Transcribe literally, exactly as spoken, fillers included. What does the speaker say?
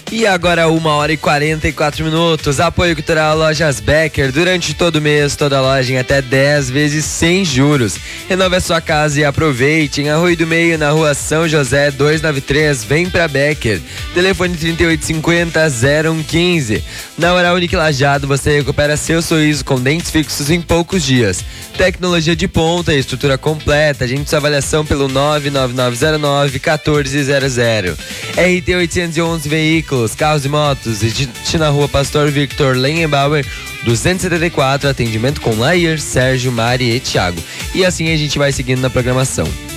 E agora uma hora e quarenta e quatro minutos. Apoio Cultural Lojas Becker. Durante todo o mês, toda loja em até dez vezes sem juros. Renove a sua casa e aproveite. Em Arroio do Meio, na rua São José duzentos e noventa e três. Vem pra Becker. Telefone trinta e oito cinquenta, zero um quinze. Na Oral Unique Lajeado, você recupera seu sorriso com dentes fixos em poucos dias. Tecnologia de ponta e estrutura completa. Agende sua avaliação pelo nove nove nove zero nove, um quatro zero zero. R T oitocentos e onze Veículos, carros e motos, existe na rua Pastor Victor Lengenbauer duzentos e setenta e quatro, atendimento com Lair, Sérgio, Mari e Thiago. E assim a gente vai seguindo na programação.